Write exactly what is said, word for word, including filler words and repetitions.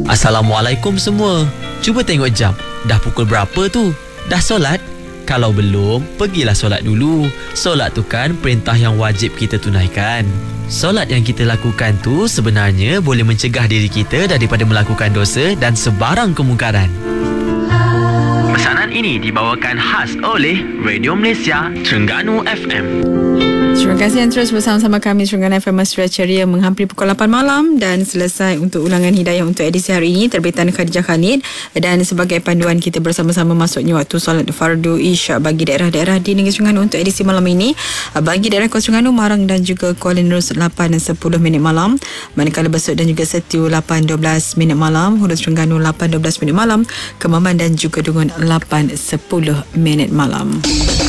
Assalamualaikum semua. Cuba tengok jam. Dah pukul berapa tu? Dah solat? Kalau belum, pergilah solat dulu. Solat tu kan perintah yang wajib kita tunaikan. Solat yang kita lakukan tu sebenarnya boleh mencegah diri kita daripada melakukan dosa dan sebarang kemungkaran. Pesanan ini dibawakan khas oleh Radio Malaysia Terengganu F M. Terima kasih yang terus bersama-sama kami Terengganu F M Mesra Ceria menghampiri pukul lapan malam dan selesai untuk ulangan hidayah untuk edisi hari ini terbitan Khadijah Khalid, dan sebagai panduan kita bersama-sama masuknya waktu solat fardu Isyak bagi daerah-daerah di negeri Terengganu untuk edisi malam ini. Bagi daerah Kota Terengganu, Marang dan juga Kuala Nerus lapan dan sepuluh minit malam, manakala Besut dan juga Setiu lapan dua belas minit malam, Hulu Terengganu lapan dua belas minit malam, Kemaman dan juga Dungun lapan sepuluh minit malam.